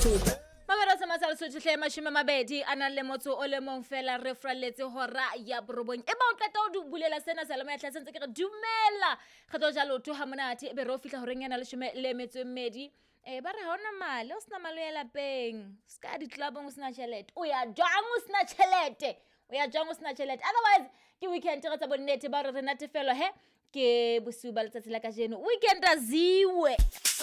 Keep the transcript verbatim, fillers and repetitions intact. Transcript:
Mamela sa masala so hle mashome mabedi ana le motso o le mong fela re fraletse hora ya borobong e ba o qeta o du bulela sena sa le ma tlhatse ke re dumela ge tlo jalo to ha monate e be ro fihla horeng yana le shome le metso mmedi e ba re ha ona mali o sna mali ya lapeng ska di clubong o sna chelete o ya jang o sna chelete o ya jang o sna chelete otherwise ke weekend re tsa bonnete ba re re natefelo he ke bosuba letsatsi la ka jeno weekend aziwe